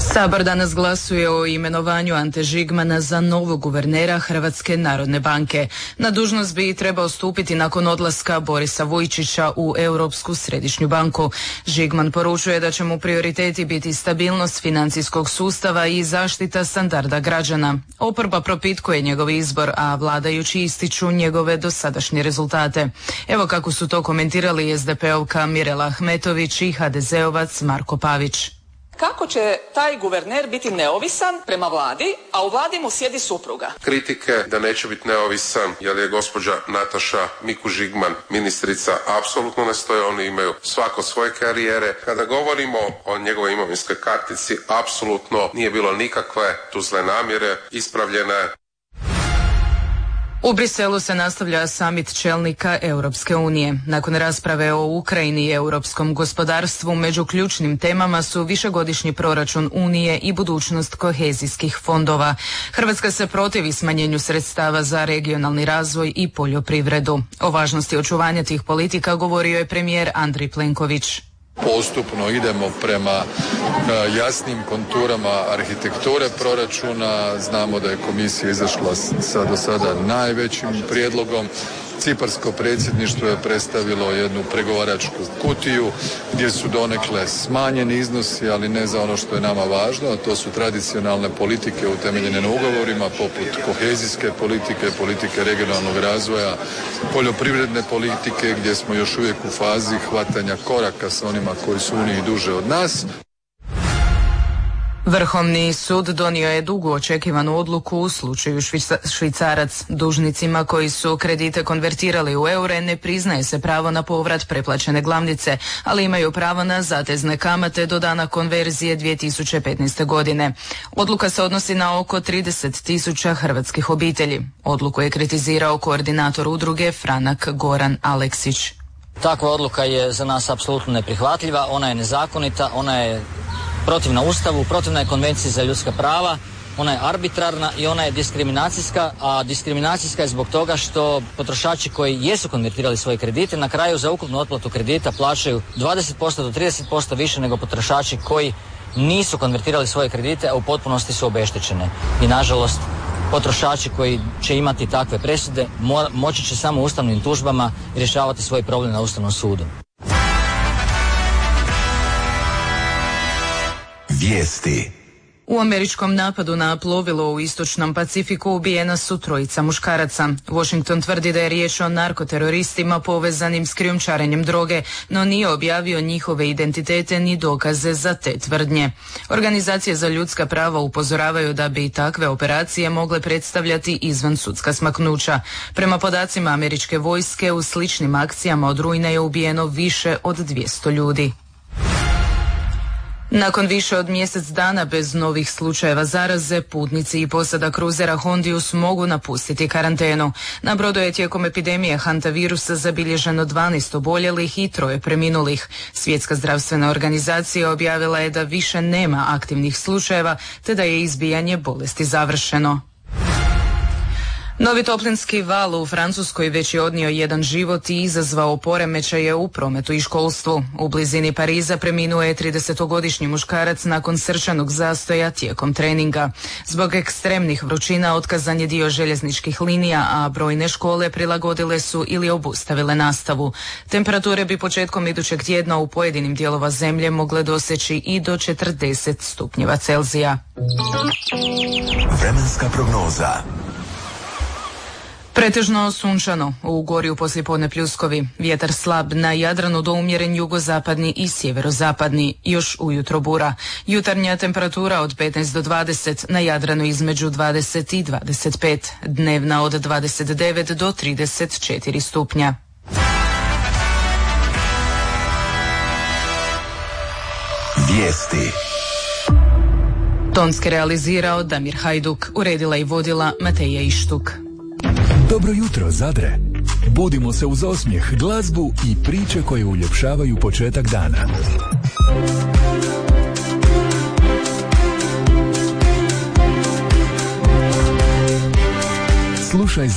Sabor danas glasuje o imenovanju Ante Žigmana za novog guvernera Hrvatske narodne banke. Na dužnost bi trebao stupiti nakon odlaska Borisa Vujčića u Europsku središnju banku. Žigman poručuje da će mu prioriteti biti stabilnost financijskog sustava i zaštita standarda građana. Oporba propitkuje njegov izbor, a vladajući ističu njegove dosadašnje rezultate. Evo kako su to komentirali SDP-ovka Mirela Ahmetović i HDZ-ovac Marko Pavić. Kako će taj guverner biti neovisan prema vladi, a u vladi mu sjedi supruga? Kritike da neće biti neovisan jer je gospođa Nataša Mikuš Žigman ministrica apsolutno ne stoje, oni imaju svako svoje karijere. Kada govorimo o njegovoj imovinskoj kartici, apsolutno nije bilo nikakve tu zle namjere, ispravljena je. U Briselu se nastavlja samit čelnika Europske unije. Nakon rasprave o Ukrajini i europskom gospodarstvu, među ključnim temama su višegodišnji proračun Unije i budućnost kohezijskih fondova. Hrvatska se protivi smanjenju sredstava za regionalni razvoj i poljoprivredu. O važnosti očuvanja tih politika govorio je premijer Andrej Plenković. Postupno idemo prema jasnim konturama arhitekture proračuna. Znamo da je komisija izašla sa do sada najvećim prijedlogom. Ciparsko predsjedništvo je predstavilo jednu pregovaračku kutiju gdje su donekle smanjeni iznosi, ali ne za ono što je nama važno, a to su tradicionalne politike utemeljene na ugovorima poput kohezijske politike, politike regionalnog razvoja, poljoprivredne politike gdje smo još uvijek u fazi hvatanja koraka sa onima koji su u Uniji duže od nas. Vrhovni sud donio je dugo očekivanu odluku u slučaju Švicarac. Dužnicima koji su kredite konvertirali u eure ne priznaje se pravo na povrat preplaćene glavnice, ali imaju pravo na zatezne kamate do dana konverzije 2015. godine. Odluka se odnosi na oko 30.000 hrvatskih obitelji. Odluku je kritizirao koordinator udruge Franak Goran Aleksić. Takva odluka je za nas apsolutno neprihvatljiva, ona je nezakonita, ona je protivna Ustavu, protivna je Konvenciji za ljudska prava, ona je arbitrarna i ona je diskriminacijska, a diskriminacijska je zbog toga što potrošači koji jesu konvertirali svoje kredite na kraju za ukupnu otplatu kredita plaćaju 20% do 30% više nego potrošači koji nisu konvertirali svoje kredite, a u potpunosti su obeštećene. I nažalost, potrošači koji će imati takve presude moći će samo ustavnim tužbama rješavati svoj problem na Ustavnom sudu. Vijesti. U američkom napadu na plovilo u istočnom Pacifiku ubijena su 3 muškaraca. Washington tvrdi da je riječ o narkoteroristima povezanim s krijumčarenjem droge, no nije objavio njihove identitete ni dokaze za te tvrdnje. Organizacije za ljudska prava upozoravaju da bi takve operacije mogle predstavljati izvansudska smaknuća. Prema podacima američke vojske, u sličnim akcijama od rujna je ubijeno više od 200 ljudi. Nakon više od mjesec dana bez novih slučajeva zaraze, putnici i posada kruzera Hondius mogu napustiti karantenu. Na brodu je tijekom epidemije hantavirusa zabilježeno 12 oboljelih i 3 preminulih. Svjetska zdravstvena organizacija objavila je da više nema aktivnih slučajeva, te da je izbijanje bolesti završeno. Novi toplinski val u Francuskoj već je odnio jedan život i izazvao poremećaje u prometu i školstvu. U blizini Pariza preminuo je 30-godišnji muškarac nakon srčanog zastoja tijekom treninga. Zbog ekstremnih vrućina otkazan je dio željezničkih linija, a brojne škole prilagodile su ili obustavile nastavu. Temperature bi početkom idućeg tjedna u pojedinim dijelova zemlje mogle doseći i do 40 stupnjeva Celzija. Vremenska prognoza. Pretežno sunčano, u Gorju poslijepodne pljuskovi, vjetar slab na Jadranu do umjeren jugozapadni i sjeverozapadni, još ujutro bura. Jutarnja temperatura od 15 do 20, na Jadranu između 20 i 25, dnevna od 29 do 34 stupnja. Vijesti. Tonski realizirao Damir Hajduk, uredila i vodila Mateja Ištuk. Dobro jutro, Zadre. Budimo se uz osmijeh, glazbu i priče koje uljepšavaju početak dana. Slušaj